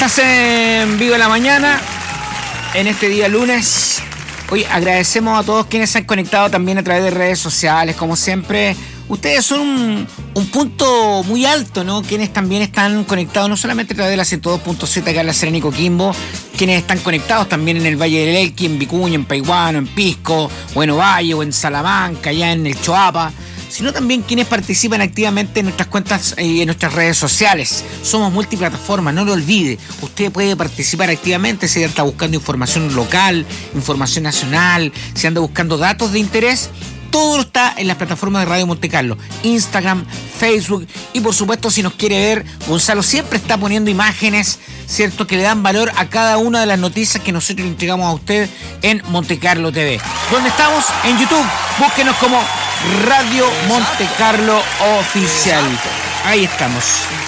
Estás en Vivo en la Mañana, en este día lunes. Hoy agradecemos a todos quienes se han conectado también a través de redes sociales, como siempre. Ustedes son un punto muy alto, ¿no? Quienes también están conectados, no solamente a través de la 102.7 acá en La Serena y Coquimbo, quienes están conectados también en el Valle del Elqui, en Vicuña, en Paihuano, en Pisco, o en Ovalle, o en Salamanca, allá en el Choapa, sino también quienes participan activamente en nuestras cuentas y en nuestras redes sociales. Somos multiplataformas, no lo olvide. Usted puede participar activamente si está buscando información local, información nacional, si anda buscando datos de interés. Todo está en las plataformas de Radio Monte Carlo, Instagram, Facebook, y por supuesto, si nos quiere ver, Gonzalo siempre está poniendo imágenes, ¿cierto?, que le dan valor a cada una de las noticias que nosotros le entregamos a usted en Monte Carlo TV. ¿Dónde estamos? En YouTube. Búsquenos como Radio Monte Carlo Oficial. Ahí estamos.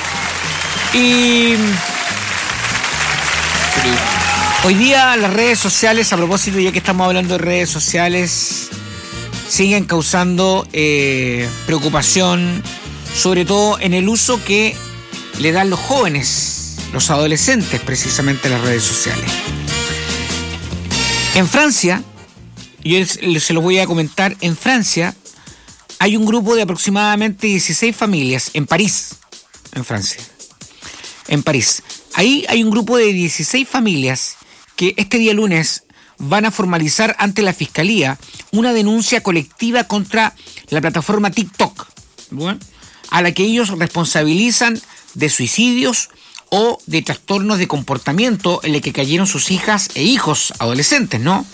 Y hoy día las redes sociales, a propósito, ya que estamos hablando de redes sociales, siguen causando preocupación, sobre todo en el uso que le dan los jóvenes, los adolescentes, precisamente a las redes sociales. En Francia, yo se los voy a comentar, en Francia hay un grupo de aproximadamente 16 familias, en París, en Francia, en París. Ahí hay un grupo de 16 familias que este día lunes van a formalizar ante la Fiscalía una denuncia colectiva contra la plataforma TikTok, ¿bueno?, a la que ellos responsabilizan de suicidios o de trastornos de comportamiento en el que cayeron sus hijas e hijos adolescentes, ¿no?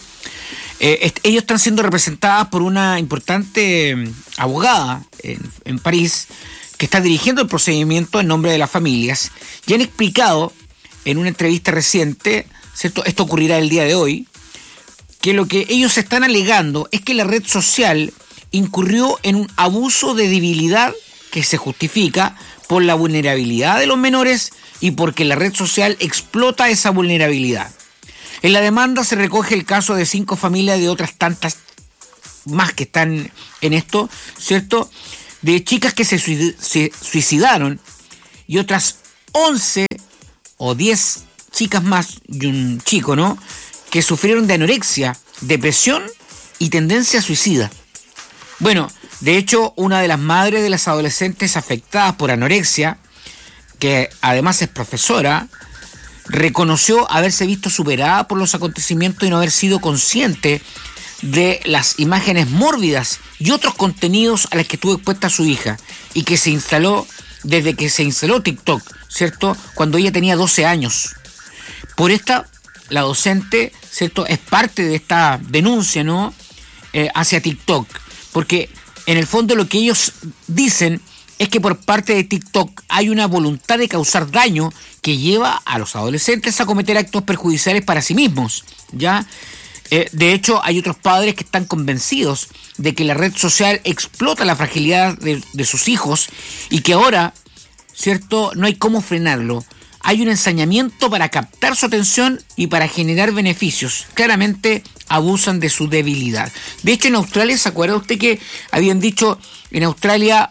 Ellos están siendo representadas por una importante abogada en París que está dirigiendo el procedimiento en nombre de las familias, y han explicado en una entrevista reciente, ¿cierto?, esto ocurrirá el día de hoy, que lo que ellos están alegando es que la red social incurrió en un abuso de debilidad que se justifica por la vulnerabilidad de los menores y porque la red social explota esa vulnerabilidad. En la demanda se recoge el caso de 5 familias de otras tantas más que están en esto, ¿cierto?, de chicas que se suicidaron, y otras 11 o 10 chicas más y un chico, ¿no?, que sufrieron de anorexia, depresión y tendencia suicida. Bueno, de hecho, una de las madres de las adolescentes afectadas por anorexia, que además es profesora, reconoció haberse visto superada por los acontecimientos y no haber sido consciente de las imágenes mórbidas y otros contenidos a los que estuvo expuesta su hija, y que se instaló desde que se instaló TikTok, ¿cierto?, cuando ella tenía 12 años. Por esta, la docente, ¿cierto?, es parte de esta denuncia, ¿no?, hacia TikTok, porque en el fondo lo que ellos dicen es que por parte de TikTok hay una voluntad de causar daño que lleva a los adolescentes a cometer actos perjudiciales para sí mismos, ¿ya? De hecho, hay otros padres que están convencidos de que la red social explota la fragilidad de sus hijos y que ahora, ¿cierto?, no hay cómo frenarlo. Hay un ensañamiento para captar su atención y para generar beneficios. Claramente abusan de su debilidad. De hecho, en Australia, ¿se acuerda usted que habían dicho en Australia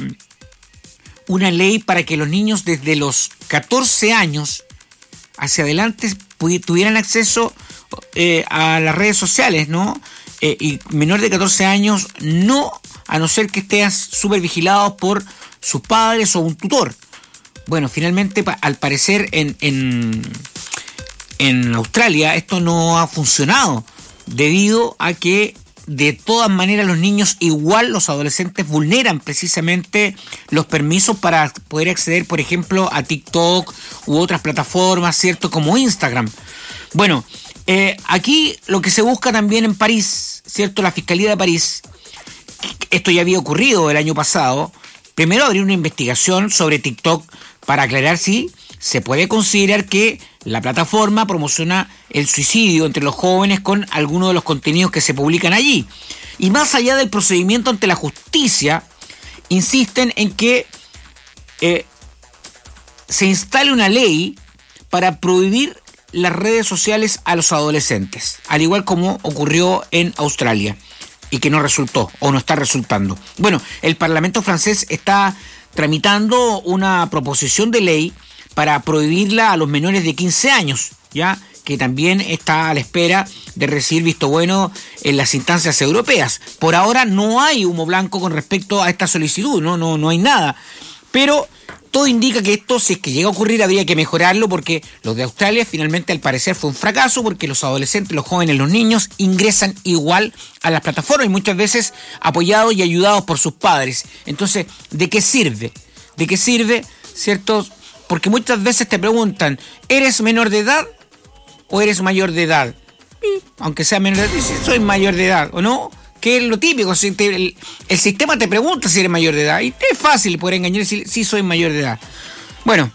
una ley para que los niños desde los 14 años hacia adelante tuvieran acceso a las redes sociales, ¿no? Y menor de 14 años no, a no ser que estén súper vigilados por sus padres o un tutor. Bueno, finalmente, al parecer, en Australia esto no ha funcionado, debido a que de todas maneras los niños, igual los adolescentes, vulneran precisamente los permisos para poder acceder, por ejemplo, a TikTok u otras plataformas, ¿cierto?, como Instagram. Bueno, aquí lo que se busca también en París, ¿cierto?, la Fiscalía de París, esto ya había ocurrido el año pasado, primero abrir una investigación sobre TikTok para aclarar si se puede considerar que la plataforma promociona el suicidio entre los jóvenes con algunos de los contenidos que se publican allí. Y más allá del procedimiento ante la justicia, insisten en que se instale una ley para prohibir las redes sociales a los adolescentes, al igual como ocurrió en Australia y que no resultó o no está resultando. Bueno, el Parlamento francés está tramitando una proposición de ley para prohibirla a los menores de 15 años, ¿ya? Que también está a la espera de recibir visto bueno en las instancias europeas. Por ahora no hay humo blanco con respecto a esta solicitud, no hay nada. Pero todo indica que esto, si es que llega a ocurrir, habría que mejorarlo, porque los de Australia finalmente al parecer fue un fracaso, porque los adolescentes, los jóvenes, los niños ingresan igual a las plataformas y muchas veces apoyados y ayudados por sus padres. Entonces, ¿de qué sirve? ¿De qué sirve, cierto? Porque muchas veces te preguntan, ¿eres menor de edad o eres mayor de edad? Y, aunque sea menor de edad, dices, soy mayor de edad, ¿o no? Que es lo típico, el sistema te pregunta si eres mayor de edad y es fácil poder engañar y decir, sí, soy mayor de edad. Bueno,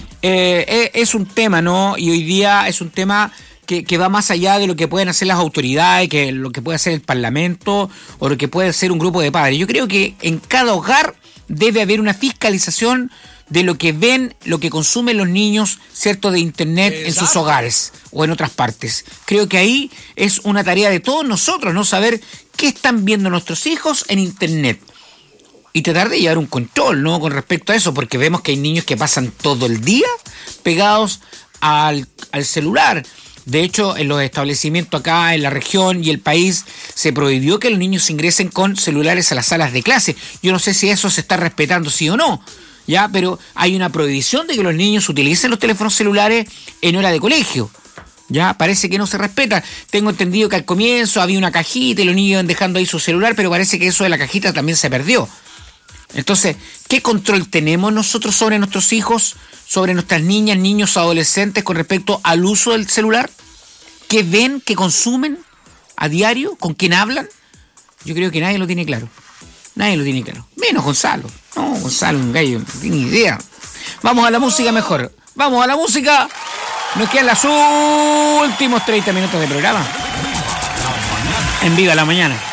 es un tema, ¿no? Y hoy día es un tema que va más allá de lo que pueden hacer las autoridades, que lo que puede hacer el Parlamento o lo que puede hacer un grupo de padres. Yo creo que en cada hogar debe haber una fiscalización de lo que ven, lo que consumen los niños, ¿cierto?, de internet. Exacto. En sus hogares o en otras partes. Creo que ahí es una tarea de todos nosotros, ¿no? Saber qué están viendo nuestros hijos en internet. Y tratar de llevar un control, ¿no?, con respecto a eso, porque vemos que hay niños que pasan todo el día pegados al celular. De hecho, en los establecimientos acá en la región y el país se prohibió que los niños ingresen con celulares a las salas de clase. Yo no sé si eso se está respetando, sí o no, ya, pero hay una prohibición de que los niños utilicen los teléfonos celulares en hora de colegio. Ya, parece que no se respeta. Tengo entendido que al comienzo había una cajita y los niños iban dejando ahí su celular, pero parece que eso de la cajita también se perdió. Entonces, ¿qué control tenemos nosotros sobre nuestros hijos, sobre nuestras niñas, niños, adolescentes con respecto al uso del celular? ¿Qué ven, qué consumen a diario? ¿Con quién hablan? Yo creo que nadie lo tiene claro. Nadie lo tiene claro. Menos Gonzalo. No, Gonzalo, un gallo, no tiene idea. Vamos a la música mejor. Vamos a la música. Nos quedan los últimos 30 minutos de programa. En Viva la Mañana.